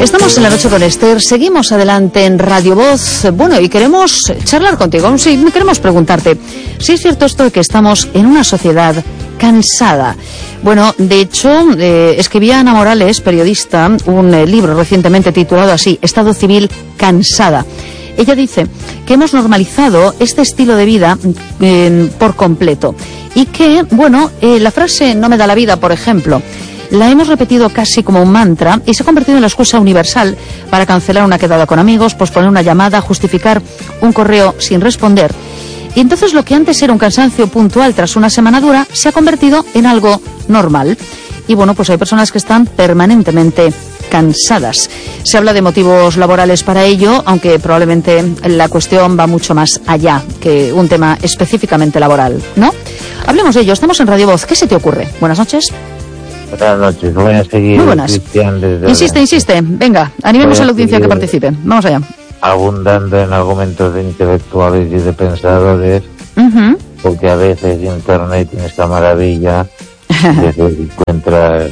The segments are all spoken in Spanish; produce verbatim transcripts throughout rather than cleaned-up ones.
Estamos en La Noche con Esther, seguimos adelante en Radio Voz. Bueno, y queremos charlar contigo, sí, queremos preguntarte si es cierto esto de que estamos en una sociedad cansada. Bueno, de hecho, eh, escribía Ana Morales, periodista, un eh, libro recientemente titulado así, Estado Civil Cansada. Ella dice que hemos normalizado este estilo de vida eh, por completo y que, bueno, eh, la frase "no me da la vida", por ejemplo, la hemos repetido casi como un mantra y se ha convertido en la excusa universal para cancelar una quedada con amigos, posponer una llamada, justificar un correo sin responder. Y entonces lo que antes era un cansancio puntual tras una semana dura se ha convertido en algo normal. Y bueno, pues hay personas que están permanentemente cansadas. Se habla de motivos laborales para ello, aunque probablemente la cuestión va mucho más allá que un tema específicamente laboral, ¿no? Hablemos de ello, estamos en Radio Voz. ¿Qué se te ocurre? Buenas noches. Buenas noches, voy a seguir. Muy buenas. Desde insiste, insiste. Venga, animemos a, a la audiencia que participe. Vamos allá. Abundando en argumentos de intelectuales y de pensadores, uh-huh. porque a veces Internet tiene esta maravilla de que encuentras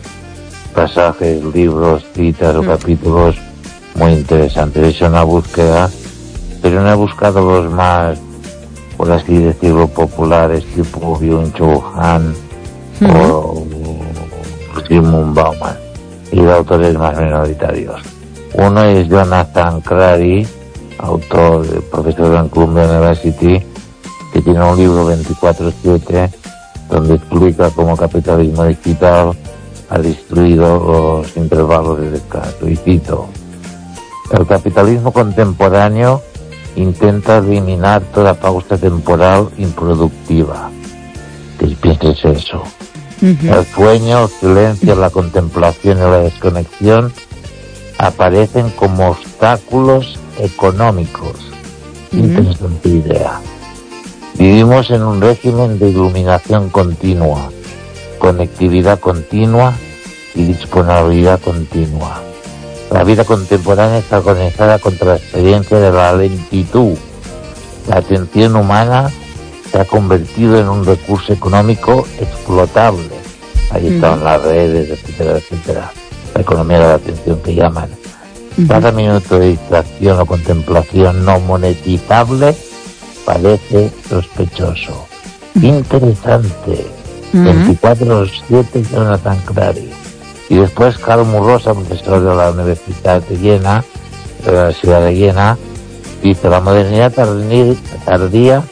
pasajes, libros, citas o uh-huh. capítulos muy interesantes. He hecho una búsqueda, pero no he buscado los más, por así decirlo, populares, tipo Byung-Chul Han uh-huh. o Zygmunt Bauman, y de autores más minoritarios. Uno es Jonathan Crary, autor, profesor en Columbia University, que tiene un libro veinticuatro siete donde explica cómo el capitalismo digital ha destruido los intervalos de descanso. Y cito: el capitalismo contemporáneo intenta eliminar toda pausa temporal improductiva. ¿Qué piensas eso? Uh-huh. El sueño, el silencio, la contemplación y la desconexión aparecen como obstáculos económicos. Uh-huh. Interesante idea. Vivimos en un régimen de iluminación continua, conectividad continua y disponibilidad continua. La vida contemporánea está organizada contra la experiencia de la lentitud. La atención humana se ha convertido en un recurso económico explotable. Ahí uh-huh. están las redes, etcétera, etcétera. La economía de la atención que llaman. Uh-huh. Cada minuto de distracción o contemplación no monetizable parece sospechoso. Uh-huh. Interesante. Uh-huh. veinticuatro siete Jonathan Crary. Y después Carl Murrosa, profesor de la Universidad de Jena, de la Universidad de Jena, dice: la modernidad tardía,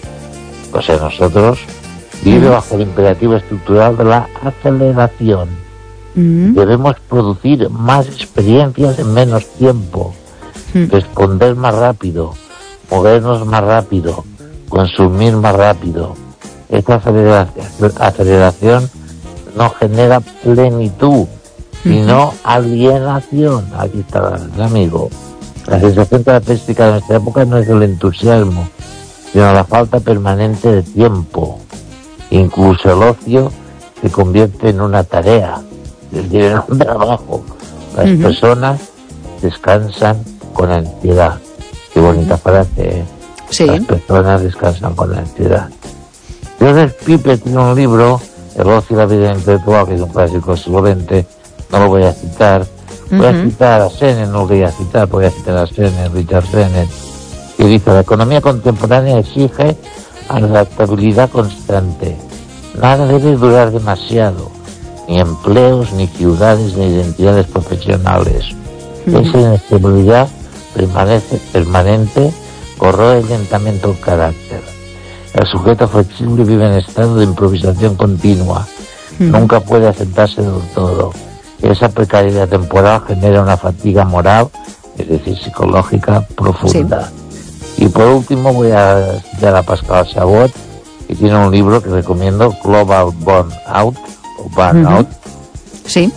o sea, nosotros, vive uh-huh. bajo el imperativo estructural de la aceleración. Uh-huh. Debemos producir más experiencias en menos tiempo, uh-huh. responder más rápido, movernos más rápido, consumir más rápido. Esta aceleración, aceleración no genera plenitud, uh-huh. sino alienación. Aquí está el amigo. La sensación característica de nuestra época no es el entusiasmo, sino la falta permanente de tiempo. Incluso el ocio se convierte en una tarea, es decir, en un trabajo. Las uh-huh. personas descansan con ansiedad. Qué bonita frase, ¿eh? Sí. Las personas descansan con ansiedad. Joseph Piper tiene un libro, El ocio y la vida intelectual, que es un clásico del siglo veinte, no lo voy a citar. Voy uh-huh. a citar a Sennett, no lo voy a citar, voy a citar a Sennett, Richard Sennett, que dice: la economía contemporánea exige adaptabilidad constante. Nada debe durar demasiado, ni empleos, ni ciudades, ni identidades profesionales. Uh-huh. Esa inestabilidad permanece, permanente corroe lentamente el carácter. El sujeto flexible vive en estado de improvisación continua. Uh-huh. Nunca puede asentarse del todo. Esa precariedad temporal genera una fatiga moral, es decir, psicológica profunda. Sí. Y por último voy a citar a Pascal Chabot, que tiene un libro que recomiendo, Global Burnout, o Burnout. Uh-huh. Sí.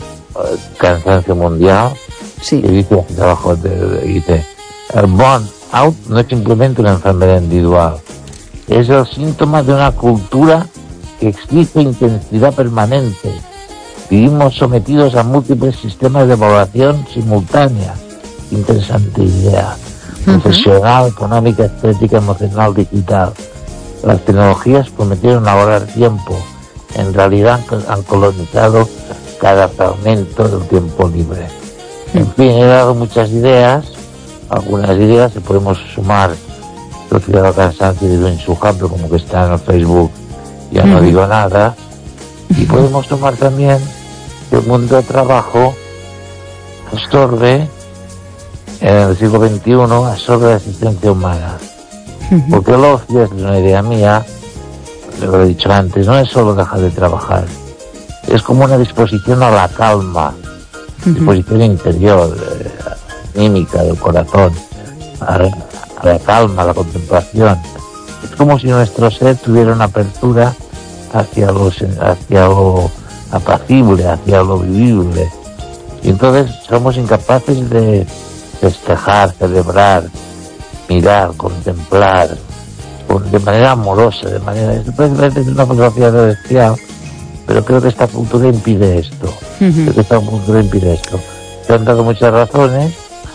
Cansancio mundial. Sí. Que dice, trabajo de, dice, el burnout no es simplemente una enfermedad individual, es el síntoma de una cultura que exige intensidad permanente. Vivimos sometidos a múltiples sistemas de evaluación simultánea. Interesante idea. Uh-huh. Profesional, económica, estética, emocional, digital. Las tecnologías prometieron ahorrar tiempo. En realidad han colonizado cada fragmento del tiempo libre. En fin, he dado muchas ideas, algunas ideas que podemos sumar. Sociedad del Cansancio de Luis Sujampe, como que está en el Facebook, ya no uh-huh. digo nada. Y podemos sumar también que el mundo del trabajo absorbe, en el siglo veintiuno, absorbe la existencia humana. Uh-huh. Porque el ocio, es una idea mía, lo he dicho antes, no es solo dejar de trabajar, es como una disposición a la calma, uh-huh. disposición interior, eh, anímica del corazón, a, a la calma, a la contemplación. Es como si nuestro ser tuviera una apertura hacia lo, hacia lo apacible, hacia lo vivible. Y entonces somos incapaces de festejar, celebrar, mirar, contemplar, de manera amorosa, de manera... Esto puede parecer una filosofía celestial, pero creo que esta cultura impide esto. Uh-huh. Creo que esta cultura impide esto. Se han dado muchas razones,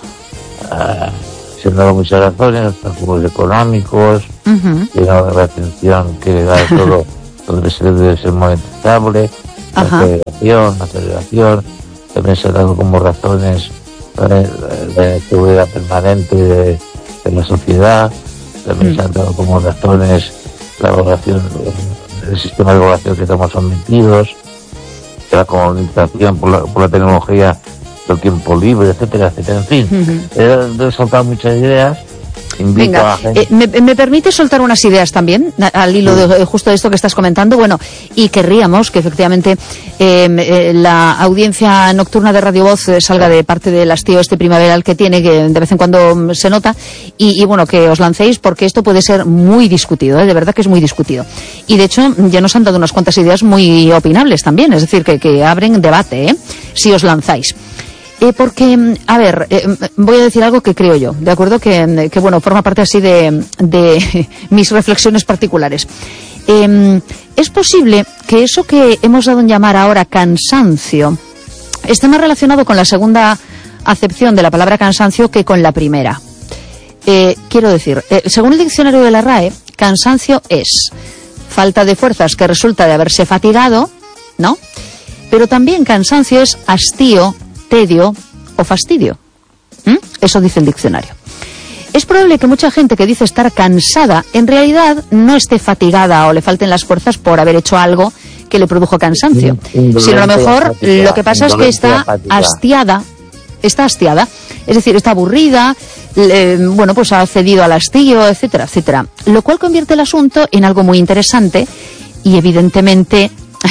uh, se han dado muchas razones, obstáculos económicos, uh-huh. y no, la atención que da todo, todo debe ser, debe ser monetizable, uh-huh. la aceleración, la aceleración, también se han dado como razones para la seguridad permanente de, de la sociedad, también mm. se han dado como razones la evaluación, el sistema de evaluación que estamos sometidos, la comunicación por la, por la tecnología del tiempo libre, etcétera, etcétera. En fin, mm-hmm. he, he soltado muchas ideas. Invito Venga, a gente... eh, ¿me, ¿me permite soltar unas ideas también al hilo sí. de justo de esto que estás comentando? Bueno, y querríamos que efectivamente eh, eh, la audiencia nocturna de Radio Voz eh, salga de parte del hastío este primaveral que tiene, que de vez en cuando se nota, y, y bueno, que os lancéis, porque esto puede ser muy discutido, ¿eh? De verdad que es muy discutido. Y de hecho ya nos han dado unas cuantas ideas muy opinables también, es decir, que, que abren debate, ¿eh? Si os lanzáis. Eh, porque, a ver, eh, voy a decir algo que creo yo, ¿de acuerdo? Que, que bueno, forma parte así de, de mis reflexiones particulares. Eh, es posible que eso que hemos dado en llamar ahora cansancio esté más relacionado con la segunda acepción de la palabra cansancio que con la primera. Eh, quiero decir, eh, según el diccionario de la R A E, cansancio es falta de fuerzas que resulta de haberse fatigado, ¿no? Pero también cansancio es hastío, tedio o fastidio. ¿Mm? Eso dice el diccionario. Es probable que mucha gente que dice estar cansada en realidad no esté fatigada o le falten las fuerzas por haber hecho algo que le produjo cansancio, sino a lo mejor lo que pasa es que está hastiada, está hastiada, es decir, está aburrida, le, bueno, pues ha cedido al hastío, etcétera, etcétera. Lo cual convierte el asunto en algo muy interesante y evidentemente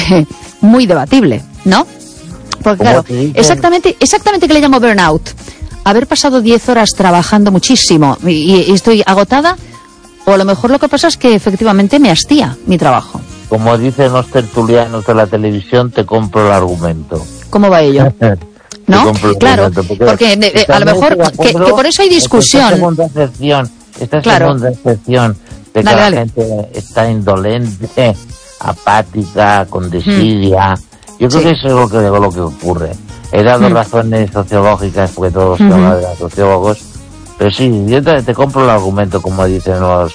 muy debatible, ¿no? Porque claro, exactamente, exactamente que le llamo burnout. Haber pasado diez horas trabajando muchísimo y, y estoy agotada, o a lo mejor lo que pasa es que efectivamente me hastía mi trabajo. Como dicen los tertulianos de la televisión, te compro el argumento. ¿Cómo va ello? ¿No? Claro, porque, porque eh, a lo mejor que, que por eso hay discusión. Esta segunda excepción, esta claro. segunda excepción de que dale, la dale. gente está indolente, apática, con desidia. Hmm. Yo creo sí. que eso es lo que, lo que ocurre. He dado mm. razones sociológicas, porque todos mm-hmm. hablan de los sociólogos, pero sí, yo te, te compro el argumento, como dicen los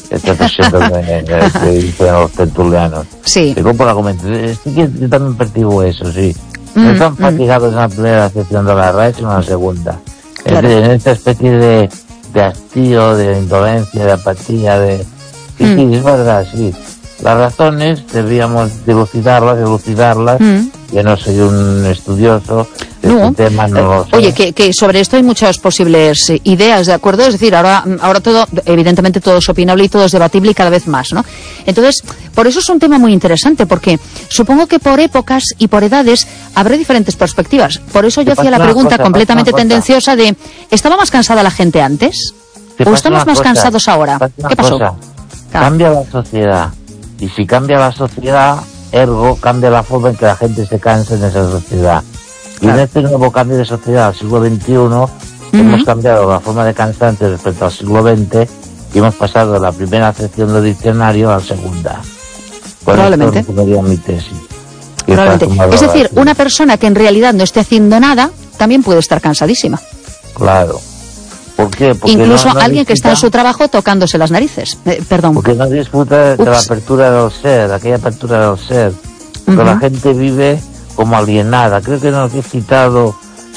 que dicen los tertulianos. Sí. Te compro el argumento. Sí, que yo también percibo eso, sí. Mm, no están mm. fatigados en la primera sección de la R A E, sino en la segunda. Claro. En, en esta especie de, de hastío, de indolencia, de apatía, de... Sí, mm. sí, es verdad, sí. Las razones deberíamos dilucidarlas, dilucidarlas. Mm. Yo no soy un estudioso de no. este tema, no lo sé. Oye, que, que sobre esto hay muchas posibles ideas, ¿de acuerdo? Es decir, ahora, ahora todo, evidentemente todo es opinable y todo es debatible y cada vez más, ¿no? Entonces, por eso es un tema muy interesante, porque supongo que por épocas y por edades habrá diferentes perspectivas. Por eso yo hacía la pregunta cosa, completamente tendenciosa de, ¿estaba más cansada la gente antes? ¿O estamos más cosa, cansados ahora? ¿Qué pasó? Cosa, cambia la sociedad. Y si cambia la sociedad, ergo cambia la forma en que la gente se cansa en esa sociedad. Y claro. en este nuevo cambio de sociedad al siglo veintiuno, uh-huh. hemos cambiado la forma de cansante respecto al siglo veinte y hemos pasado de la primera acepción del diccionario a la segunda. Por Probablemente. Esto sería mi tesis. Probablemente. Es decir, una persona que en realidad no esté haciendo nada, también puede estar cansadísima. Claro. ¿Por qué? Porque incluso no, no alguien disfruta, que está en su trabajo tocándose las narices. Eh, perdón. Porque no disfruta de, de la apertura del ser, de aquella apertura del ser. Pero uh-huh. la gente vive como alienada. Creo que nos he citado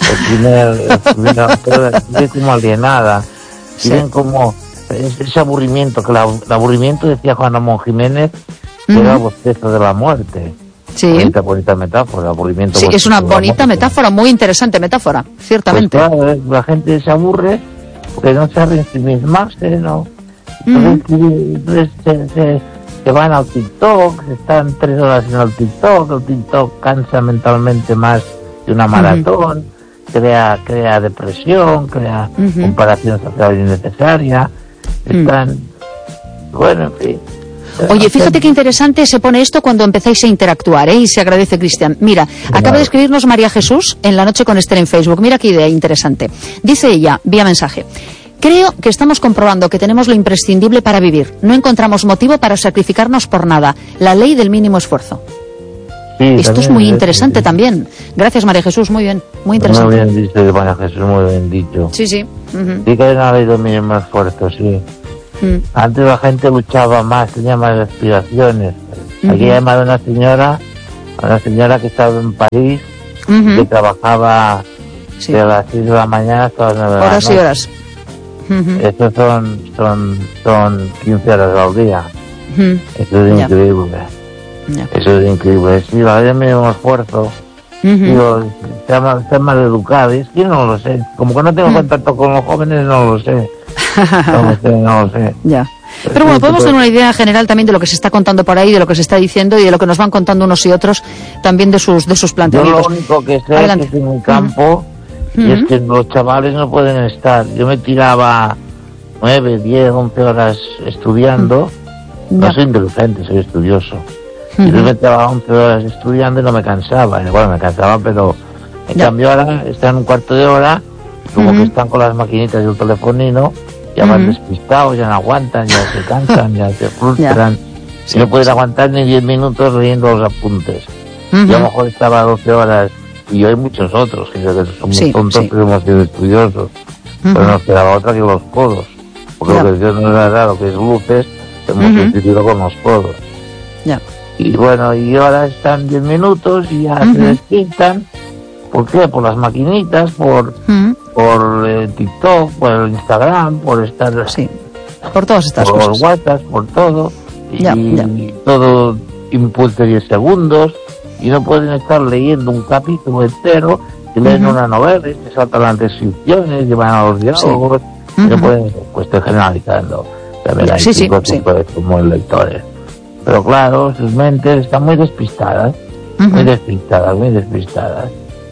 el primer, el primer pero viven como alienada, viven sí. como ese aburrimiento, que la, el aburrimiento, decía Juan Ramón Jiménez, que uh-huh. era el bostezo de la muerte. Sí. Bonita, bonita metáfora, aburrimiento. Sí, es una bonita metáfora, muy interesante metáfora, ciertamente. Pues claro, la gente se aburre porque no sabe ensimismarse, ¿no? Uh-huh. Entonces se, se, se van al TikTok, están tres horas en el TikTok, el TikTok cansa mentalmente más de una maratón, uh-huh. crea crea depresión, crea uh-huh. comparación social innecesaria, están, uh-huh. bueno, en fin. Oye, fíjate qué interesante se pone esto cuando empezáis a interactuar, ¿eh? Y se agradece, Cristian. Mira, acaba de escribirnos María Jesús en La Noche con Esther en Facebook. Mira qué idea interesante. Dice ella, vía mensaje: creo que estamos comprobando que tenemos lo imprescindible para vivir. No encontramos motivo para sacrificarnos por nada. La ley del mínimo esfuerzo. Sí, esto es muy interesante sí, sí. también. Gracias, María Jesús. Muy bien, muy interesante. Muy bien dicho, María Jesús, muy bien dicho. Sí, sí. Uh-huh. Sí que hay una ley del mínimo esfuerzo, sí. Mm. Antes la gente luchaba más, tenía más aspiraciones. Uh-huh. Aquí he llamado a una señora, a una señora que estaba en París, uh-huh. que trabajaba sí. de las seis de la mañana hasta las nueve de la noche. Horas y horas. Uh-huh. Eso son, son, son quince horas al día. Uh-huh. Eso es increíble. Yeah. Eso es increíble. Sí, la ley del mínimo esfuerzo. Uh-huh. Digo, sea más, sea más educado. Es que no lo sé. Como que no tengo uh-huh. contacto con los jóvenes, no lo sé. No lo sé, no lo sé. Ya. Pero bueno, podemos tener una idea general también de lo que se está contando por ahí, de lo que se está diciendo y de lo que nos van contando unos y otros, también de sus de sus planteamientos. Yo lo único que sé Adelante. es que es en mi campo uh-huh. y es que los chavales no pueden estar. Yo me tiraba nueve, diez, once horas estudiando. Uh-huh. No soy inteligente, soy estudioso. Uh-huh. Y yo me tiraba once horas estudiando y no me cansaba. Bueno, me cansaba, pero en ya. cambio ahora están un cuarto de hora, como uh-huh. que están con las maquinitas y el telefonino. Ya van uh-huh. despistados, ya no aguantan, ya se cansan, ya se frustran. Sí, y no pueden sí. aguantar ni diez minutos leyendo los apuntes. Uh-huh. Yo a lo mejor estaba doce horas, y hay muchos otros, que somos sí, tontos, sí. pero hemos sido estudiosos. Uh-huh. Pero nos quedaba otra que los codos. Porque yeah. lo que Dios nos ha dado, que es luces, hemos uh-huh. sustituido con los codos. Yeah. Y bueno, y ahora están diez minutos y ya uh-huh. se despistan. ¿Por qué? Por las maquinitas, por... Uh-huh. por eh, TikTok, por el Instagram, por estar sí, por todas estas por cosas, por WhatsApp, por todo y, ya, ya. y todo impulsa diez segundos y no pueden estar leyendo un capítulo entero y leen uh-huh. una novela y se saltan las descripciones, llevan a los diálogos sí. y uh-huh. no pueden, pues estoy generalizando también hay sí, chicos sí, sí. pues, como lectores, pero claro, sus mentes están muy despistadas uh-huh. muy despistadas, muy despistadas.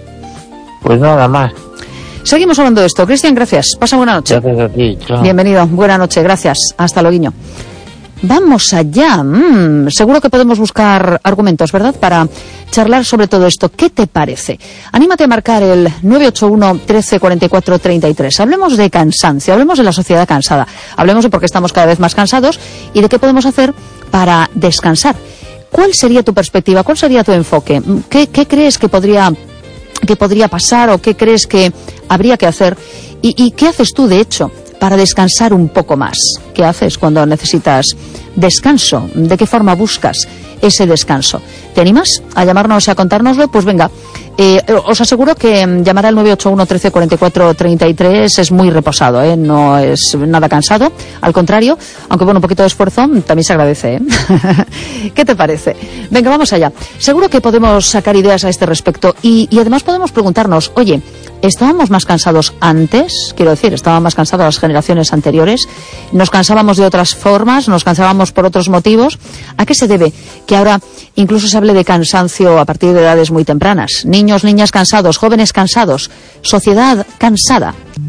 Pues nada más. Seguimos hablando de esto. Cristian, gracias. Pasa buena noche. Gracias a ti. Chao. Bienvenido. Buena noche. Gracias. Hasta luego. Vamos allá. Mm, seguro que podemos buscar argumentos, ¿verdad?, para charlar sobre todo esto. ¿Qué te parece? Anímate a marcar el nueve ocho uno, trece, cuarenta y cuatro, treinta y tres. Hablemos de cansancio, hablemos de la sociedad cansada. Hablemos de por qué estamos cada vez más cansados y de qué podemos hacer para descansar. ¿Cuál sería tu perspectiva? ¿Cuál sería tu enfoque? ¿Qué, qué crees que podría... qué podría pasar o qué crees que habría que hacer? ¿Y, y qué haces tú, de hecho, para descansar un poco más? ¿Qué haces cuando necesitas descanso? ¿De qué forma buscas ese descanso? ¿Te animas a llamarnos y a contárnoslo? Pues venga, eh, os aseguro que llamar al nueve ocho uno, trece, cuarenta y cuatro, treinta y tres es muy reposado, ¿eh? No es nada cansado, al contrario, aunque bueno, un poquito de esfuerzo también se agradece, ¿eh? ¿Qué te parece? Venga, vamos allá. Seguro que podemos sacar ideas a este respecto y, y además podemos preguntarnos, oye, ¿estábamos más cansados antes? Quiero decir, estaban más cansadas las generaciones anteriores, nos cansábamos de otras formas, nos cansábamos por otros motivos. ¿A qué se debe que ahora incluso se hable de cansancio a partir de edades muy tempranas? Niños, niñas cansados, jóvenes cansados, sociedad cansada.